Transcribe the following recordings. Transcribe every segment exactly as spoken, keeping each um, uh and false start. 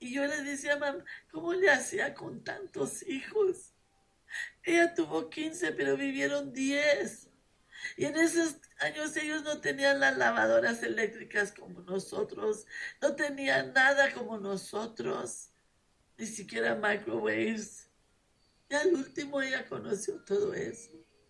Y yo le decía, mamá, ¿cómo le hacía con tantos hijos? Ella tuvo quince, pero vivieron diez. Y en esos años ellos no tenían las lavadoras eléctricas como nosotros, no tenían nada como nosotros, ni siquiera microwaves. Y al último ella conoció todo eso.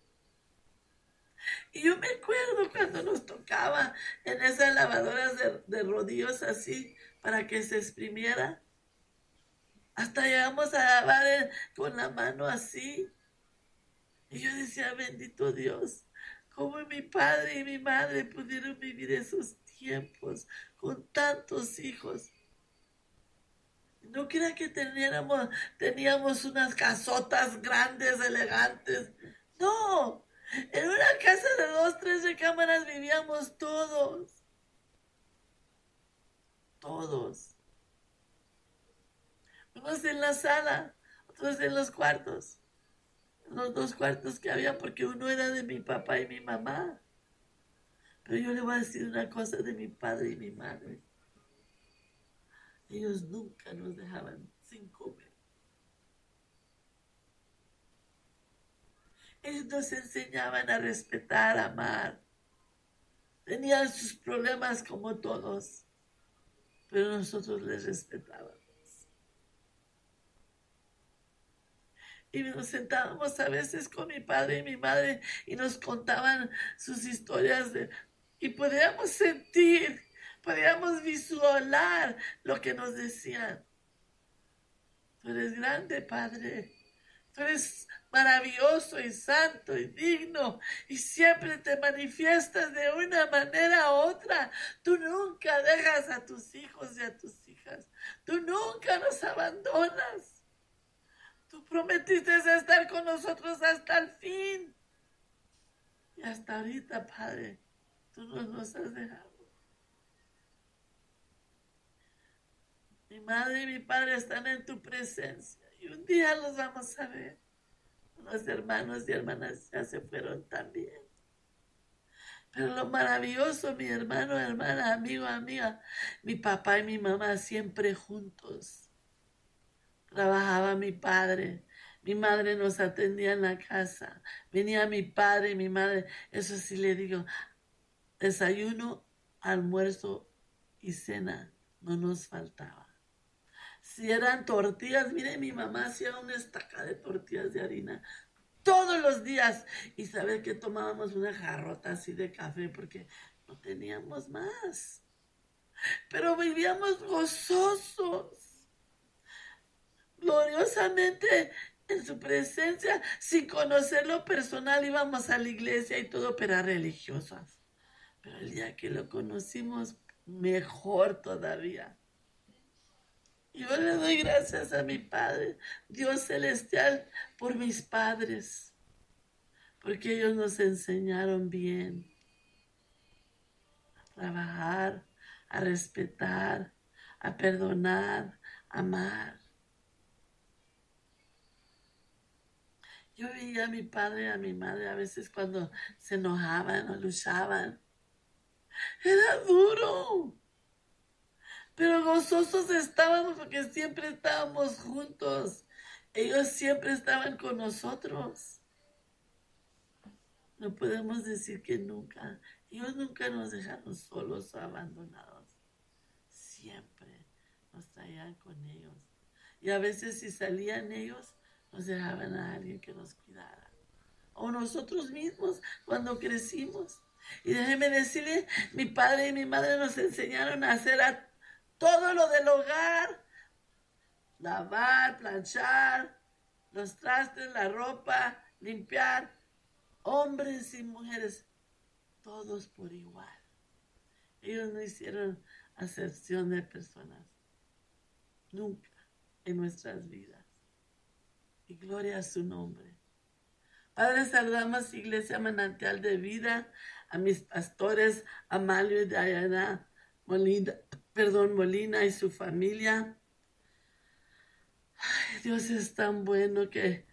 Y yo me acuerdo cuando nos tocaba en esas lavadoras de, de rodillos así para que se exprimiera. Hasta llegamos a lavar el, con la mano así. Y yo decía, bendito Dios, cómo mi padre y mi madre pudieron vivir esos tiempos con tantos hijos. No crean que teníamos, teníamos unas casotas grandes, elegantes. No, en una casa de dos, tres recámaras vivíamos todos. Todos. Unos en la sala, otros en los cuartos. En los dos cuartos que había, porque uno era de mi papá y mi mamá. Pero yo le voy a decir una cosa de mi padre y mi madre. Ellos nunca nos dejaban sin comer. Ellos nos enseñaban a respetar, a amar. Tenían sus problemas como todos, pero nosotros les respetábamos. Y nos sentábamos a veces con mi padre y mi madre y nos contaban sus historias de, y podíamos sentir, podíamos visualizar lo que nos decían. Tú eres grande, Padre. Tú eres maravilloso y santo y digno y siempre te manifiestas de una manera u otra. Tú nunca dejas a tus hijos y a tus hijas. Tú nunca nos abandonas. Tú prometiste estar con nosotros hasta el fin. Y hasta ahorita, Padre, tú no nos has dejado. Mi madre y mi padre están en tu presencia y un día los vamos a ver. Los hermanos y hermanas ya se fueron también. Pero lo maravilloso, mi hermano, hermana, amigo, amiga, mi papá y mi mamá siempre juntos. Trabajaba mi padre, mi madre nos atendía en la casa, venía mi padre y mi madre, eso sí le digo, desayuno, almuerzo y cena no nos faltaba. Si eran tortillas, mire, mi mamá hacía una estaca de tortillas de harina todos los días. Y saber que tomábamos una jarrota así de café porque no teníamos más. Pero vivíamos gozosos, gloriosamente en su presencia, sin conocerlo personal. Íbamos a la iglesia y todo, pero religiosas. Pero el día que lo conocimos, mejor todavía. Yo le doy gracias a mi Padre, Dios celestial, por mis padres, porque ellos nos enseñaron bien a trabajar, a respetar, a perdonar, a amar. Yo veía a mi padre y a mi madre a veces cuando se enojaban o luchaban. Era duro. Pero gozosos estábamos porque siempre estábamos juntos. Ellos siempre estaban con nosotros. No podemos decir que nunca. Ellos nunca nos dejaron solos o abandonados. Siempre nos traían con ellos. Y a veces si salían ellos, nos dejaban a alguien que nos cuidara. O nosotros mismos cuando crecimos. Y déjeme decirle, mi padre y mi madre nos enseñaron a hacer a todo lo del hogar, lavar, planchar, los trastes, la ropa, limpiar, hombres y mujeres, todos por igual. Ellos no hicieron acepción de personas, nunca en nuestras vidas. Y gloria a su nombre. Padre, saludamos Iglesia Manantial de Vida, a mis pastores Amalio y Diana Molina, perdón, Molina y su familia. Ay, Dios es tan bueno que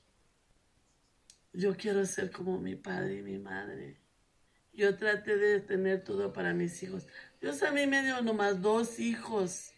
yo quiero ser como mi padre y mi madre. Yo traté de tener todo para mis hijos. Dios a mí me dio nomás dos hijos.